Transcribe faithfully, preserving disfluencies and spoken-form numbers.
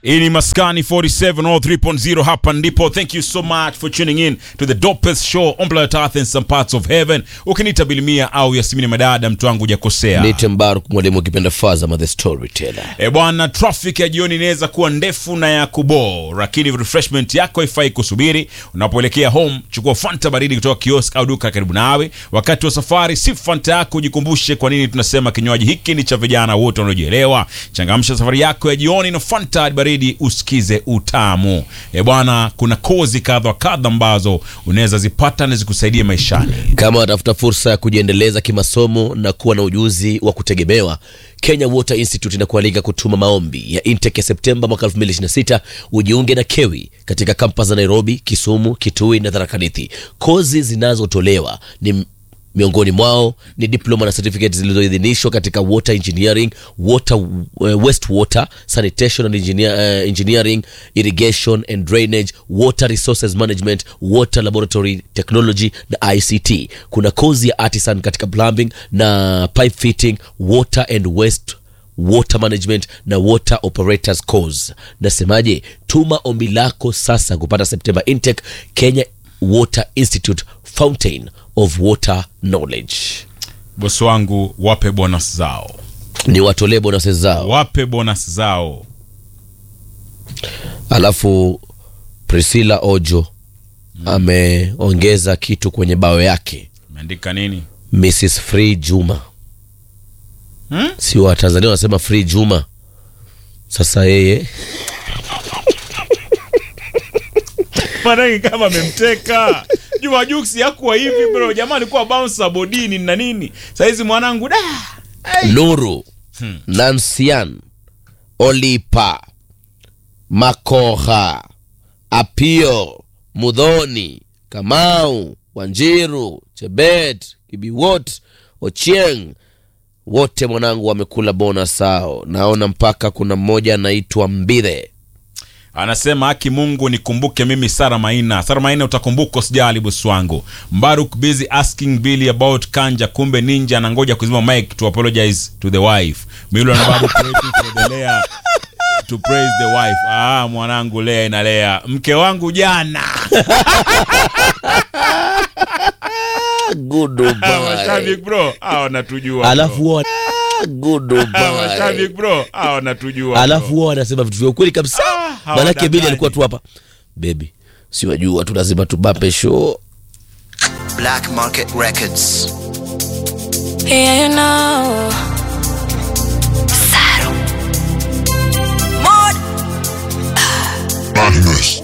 Ini Maskani forty-seven oh three point oh hapa ndipo. Thank you so much for tuning in to the dopest show on planet Earth and some parts of heaven. Ukinita Bilimia au Yasimini Madada, mtu wangu hujakosea. Nite Mbaruk, mwalimu ukipenda Faza ma the storyteller. E bwana, traffic ya jioni inaweza kuwa ndefu na ya kubo, lakini refreshment yako haifai kusubiri. Unapoelekea home, chukua Fanta baridi kutoka kiosk au duka karibu nawe. Wakati wa safari, si Fanta yako, ujikumbushe kwa nini tunasema kinywaji hiki ni cha vijana wote wanaojielewa. Changamsha safari yako ya jioni na Fanta baridi, usikize utamu. E bwana, kuna kozi kadha kadha ambazo unaweza zipata na zikusaidia maishani. Kama unatafuta fursa ya kujiendeleza kimasomo na kuwa na ujuzi wa kutegemewa, Kenya Water Institute inakualika kutuma maombi ya intake ya Septemba mwaka elfu mbili ishirini na sita. Ujiunge na KEWI katika campus za Nairobi, Kisumu, Kitui na Tharaka Nithi. Kozi zinazotolewa ni miongoni mwao ni diploma na certificate zilizoidhinishwa katika water engineering, water uh, wastewater, sanitation and engineer, uh, engineering, irrigation and drainage, water resources management, water laboratory technology na I C T. Kuna kozi ya artisan katika plumbing na pipe fitting, water and waste water management na water operators course. Nasemaje? Tuma ombi lako sasa kupata September intake. Kenya Water Institute, fountain of water knowledge. Bosi wangu, wape bonus zao. Ni watolee bonus zao. Wape bonus zao. Alafu Priscilla Ojo mm. ameongeza kitu kwenye bao yake. Ameandika nini? Missus Free Juma. Hmm? Si wa Tanzania wanasema Free Juma. Sasa yeye Manaki kama memteka. Juma Jux yakuwa hivi bro. Jamani kwa bouncer bodini na nini. Saizi mwanangu da. Hey. Nuru. Hmm. Nansian. Olipa. Makoha. Apio. Mudhoni. Kamau. Wanjiru. Chebet. Kibiwot. Ochieng. Wote mwanangu wamekula bonus sao. Naona mpaka kuna mmoja anaitwa Mbithe. Anasema haki Mungu nikumbuke mimi Sara Maina. Sara Maina utakumbuka usijali bosi wangu. Mbaruk busy asking Billy about Kanja, kumbe Ninja anangoja kuzima mic to apologize to the wife. Milo na Mbaruk kuendelea to praise the wife. Ah mwanangu Lea na Lea. Mke wangu jana. Goodbye. Washabik bro, hao natujua. Alafu wa goodbye. Washabik bro, hao natujua. Alafu wao wanasema vitu vya ukweli kabisa. Ah, Malaki Billy alikuwa tu hapa. Baby, si wajua tu lazima tubape show. Black Market Records. Yeah, you know. Saru. Mod. Magnus.